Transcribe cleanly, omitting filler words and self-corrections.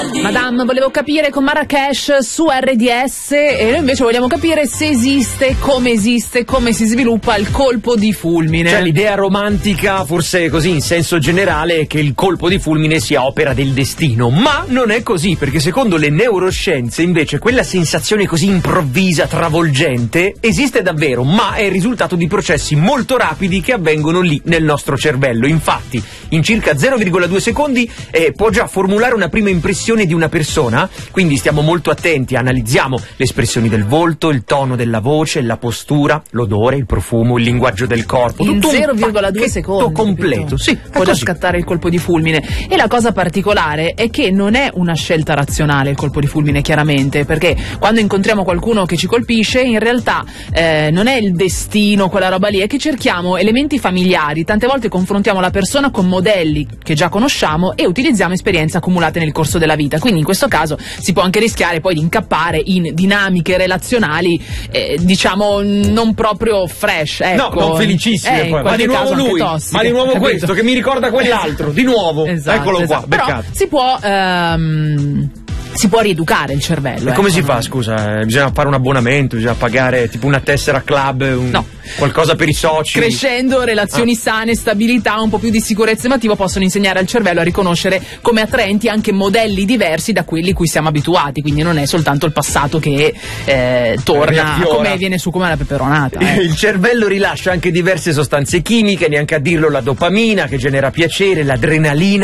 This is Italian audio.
Madame, volevo capire con Marrakesh su RDS e noi invece vogliamo capire se esiste, come si sviluppa il colpo di fulmine. Cioè l'idea romantica, forse così in senso generale, è che il colpo di fulmine sia opera del destino, ma non è così, perché secondo le neuroscienze invece quella sensazione così improvvisa, travolgente, esiste davvero, ma è il risultato di processi molto rapidi che avvengono lì nel nostro cervello. Infatti in circa 0,2 secondi può già formulare una prima impressione di una persona, quindi stiamo molto attenti, analizziamo le espressioni del volto, il tono della voce, la postura, l'odore, il profumo, il linguaggio del corpo. In tutto 0,2 secondi completo, sì, può già scattare il colpo di fulmine. E la cosa particolare è che non è una scelta razionale il colpo di fulmine, chiaramente, perché quando incontriamo qualcuno che ci colpisce, in realtà non è il destino, quella roba lì, è che cerchiamo elementi familiari, tante volte confrontiamo la persona con modelli che già conosciamo e utilizziamo esperienze accumulate nel corso della vita. Quindi in questo caso si può anche rischiare poi di incappare in dinamiche relazionali diciamo non proprio fresh, ecco. No, non felicissime poi. Ma di nuovo lui, tossiche, ma di nuovo capito? Questo che mi ricorda quell'altro, di nuovo, esatto, eccolo esatto. qua, Però si può rieducare il cervello. E come si fa, scusa? Bisogna fare un abbonamento, bisogna pagare tipo una tessera club, no, qualcosa per i soci. Crescendo, relazioni sane, stabilità, un po' più di sicurezza emotiva possono insegnare al cervello a riconoscere come attraenti anche modelli diversi da quelli cui siamo abituati, quindi non è soltanto il passato che torna come viene su come la peperonata. Il cervello rilascia anche diverse sostanze chimiche, neanche a dirlo la dopamina che genera piacere, l'adrenalina